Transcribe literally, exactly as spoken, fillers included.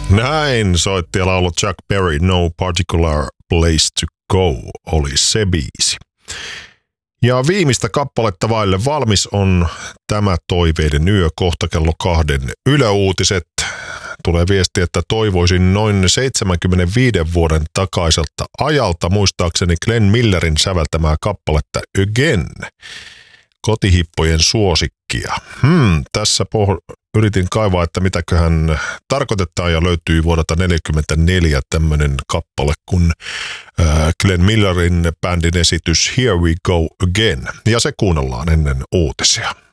Näin soitti ja laulu Chuck Berry, No Particular Place to Go oli se biisi. Ja viimeistä kappaletta vaille valmis on tämä Toiveiden yö, kohta kello kahden yläuutiset. Tulee viesti, että toivoisin noin seitsemänkymmentäviisi vuoden takaiselta ajalta muistaakseni Glenn Millerin säveltämää kappaletta Again, kotihippojen suosikkia. Hmm, tässä poh- yritin kaivaa, että mitäköhän tarkoitetaan ja löytyy vuodelta neljäkymmentäneljä tämmöinen kappale kuin äh, Glenn Millerin bändin esitys Here We Go Again. Ja se kuunnellaan ennen uutisia.